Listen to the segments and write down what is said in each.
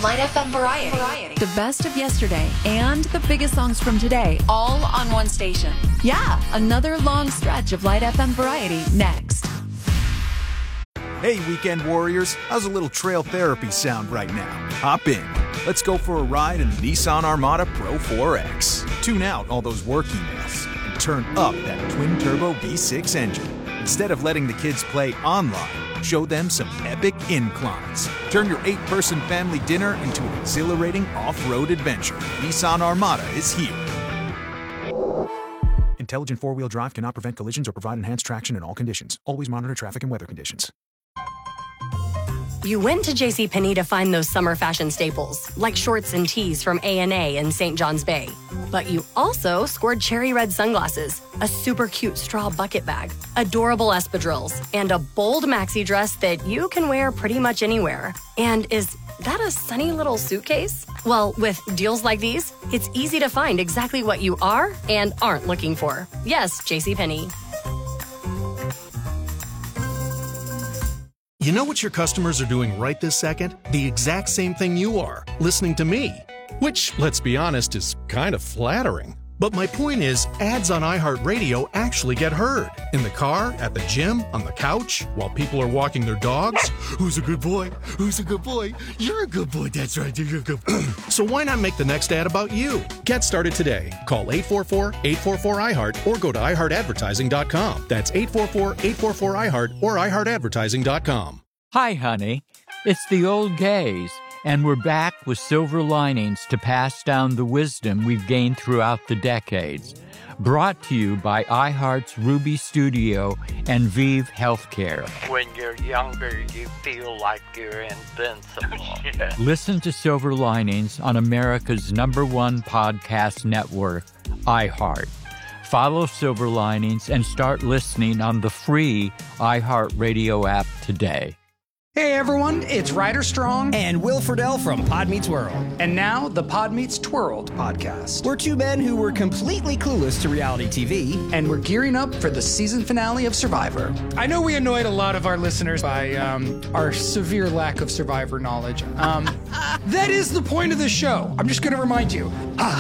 Light FM Variety. The best of yesterday and the biggest songs from today, all on one station. Yeah, another long stretch of Light FM Variety next. Hey, weekend warriors, how's a little trail therapy sound right now? Hop in. Let's go for a ride in the Nissan Armada Pro 4X. Tune out all those work emails and turn up that twin-turbo V6 engine. Instead of letting the kids play online, show them some epic inclines. Turn your 8-person family dinner into an exhilarating off-road adventure. Nissan Armada is here. Intelligent four-wheel drive cannot prevent collisions or provide enhanced traction in all conditions. Always monitor traffic and weather conditions. You went to JCPenney to find those summer fashion staples, like shorts and tees from A&A in St. John's Bay. But you also scored cherry red sunglasses, a super cute straw bucket bag, adorable espadrilles, and a bold maxi dress that you can wear pretty much anywhere. And is that a sunny little suitcase? Well, with deals like these, it's easy to find exactly what you are and aren't looking for. Yes, JCPenney. You know what your customers are doing right this second? The exact same thing you are, listening to me. Which, let's be honest, is kind of flattering. But my point is, ads on iHeartRadio actually get heard. In the car, at the gym, on the couch, while people are walking their dogs. Who's a good boy? Who's a good boy? You're a good boy, that's right, you're a good boy. So why not make the next ad about you? Get started today. Call 844-844-iHeart or go to iHeartAdvertising.com. That's 844-844-iHeart or iHeartAdvertising.com. Hi, honey. It's the old gays, and we're back with silver linings to pass down the wisdom we've gained throughout the decades. Brought to you by iHeart's Ruby Studio and Vive Healthcare. When you're younger, you feel like you're invincible. Yeah. Listen to Silver Linings on America's #1 podcast network, iHeart. Follow Silver Linings and start listening on the free iHeartRadio app today. Hey everyone, it's Ryder Strong and Will Friedle from Pod Meets World. And now the Pod Meets Twirled podcast. We're two men who were completely clueless to reality TV. And we're gearing up for the season finale of Survivor. I know we annoyed a lot of our listeners by our severe lack of Survivor knowledge. That is the point of the show. I'm just going to remind you.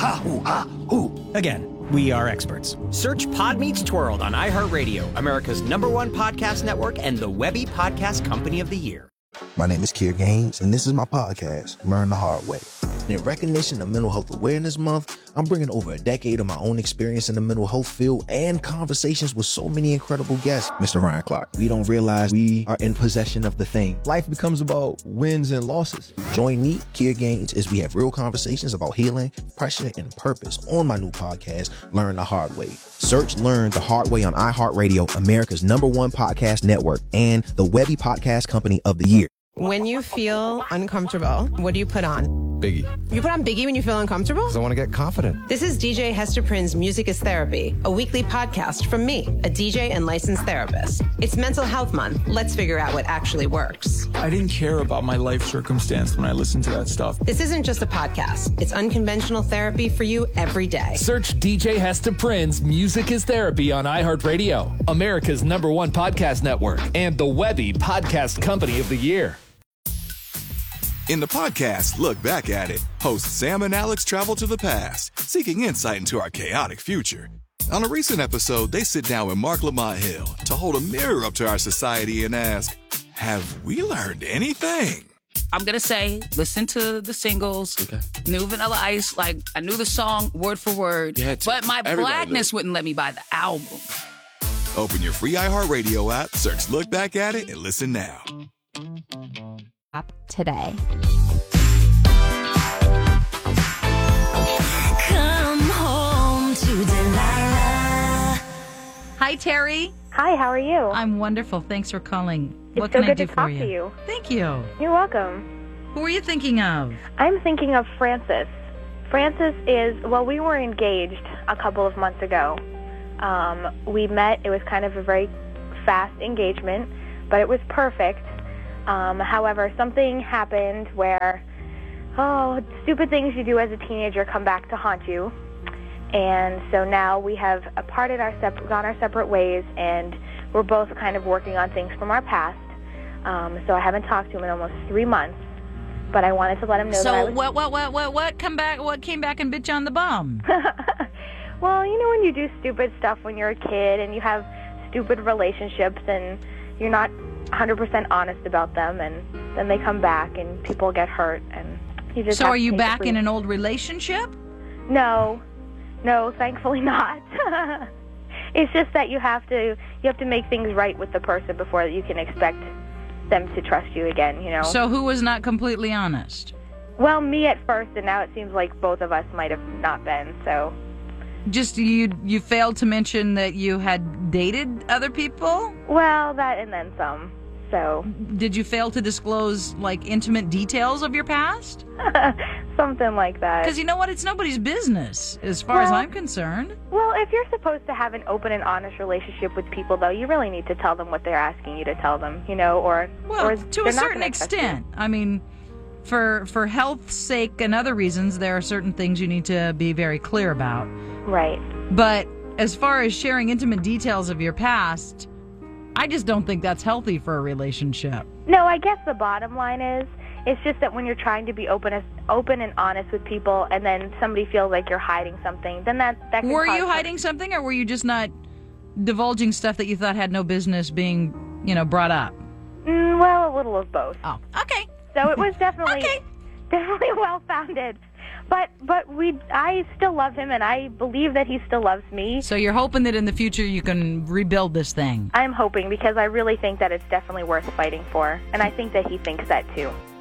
Again, we are experts. Search Pod Meets Twirled on iHeartRadio, America's #1 podcast network and the Webby Podcast Company of the Year. My name is Kier Gaines, and this is my podcast, Learn the Hard Way. In recognition of Mental Health Awareness Month, I'm bringing over a decade of my own experience in the mental health field and conversations with so many incredible guests. Mr. Ryan Clark, we don't realize we are in possession of the thing. Life becomes about wins and losses. Join me, Kier Gaines, as we have real conversations about healing, pressure, and purpose on my new podcast, Learn the Hard Way. Search Learn the Hard Way on iHeartRadio, America's #1 podcast network, and the Webby Podcast Company of the Year. When you feel uncomfortable, what do you put on? Biggie. You put on Biggie when you feel uncomfortable? Because I want to get confident. This is DJ Hester Prynne's Music is Therapy, a weekly podcast from me, a DJ and licensed therapist. It's Mental Health Month. Let's figure out what actually works. I didn't care about my life circumstance when I listened to that stuff. This isn't just a podcast. It's unconventional therapy for you every day. Search DJ Hester Prynne's Music is Therapy on iHeartRadio, America's #1 podcast network, and the Webby Podcast Company of the Year. In the podcast, Look Back at It, hosts Sam and Alex travel to the past, seeking insight into our chaotic future. On a recent episode, they sit down with Mark Lamont Hill to hold a mirror up to our society and ask, have we learned anything? I'm going to say, listen to the singles, New Vanilla Ice, like I knew the song word for word, but my blackness wouldn't let me buy the album. Open your free iHeartRadio app, search Look Back at It, and listen now. Today. Come home to Delilah. Hi, Terry. Hi, how are you? I'm wonderful. Thanks for calling. It's so good to talk to you. Thank you. You're welcome. Who are you thinking of? I'm thinking of Francis. Francis is, well, we were engaged a couple of months ago. We met, it was kind of a very fast engagement, but it was perfect. However, something happened where, stupid things you do as a teenager come back to haunt you. And so now we have gone our separate ways, and we're both kind of working on things from our past. So I haven't talked to him in almost 3 months. but I wanted to let him know that I So was... what came back and bit you on the bum? Well, you know when you do stupid stuff when you're a kid and you have stupid relationships and you're not 100% honest about them, and then they come back and people get hurt, and you just So have are to you take back it in an old relationship? No, thankfully not. It's just that you have to make things right with the person before you can expect them to trust you again, you know? So who was not completely honest? Well, me at first, and now it seems like both of us might have not been, so... Just you failed to mention that you had dated other people? Well, that and then some, so... Did you fail to disclose, like, intimate details of your past? Something like that. Because you know what? It's nobody's business, as far as I'm concerned. Well, if you're supposed to have an open and honest relationship with people, though, you really need to tell them what they're asking you to tell them, you know, or... Well, or to a certain extent. I mean, for health's sake and other reasons, there are certain things you need to be very clear about. Right. But as far as sharing intimate details of your past, I just don't think that's healthy for a relationship. No, I guess the bottom line is, it's just that when you're trying to be open and honest with people, and then somebody feels like you're hiding something, then that can Were cause you hiding something, or were you just not divulging stuff that you thought had no business being, brought up? Well, a little of both. Oh, okay. So it was definitely well-founded. But I still love him, and I believe that he still loves me. So you're hoping that in the future you can rebuild this thing? I'm hoping, because I really think that it's definitely worth fighting for, and I think that he thinks that too.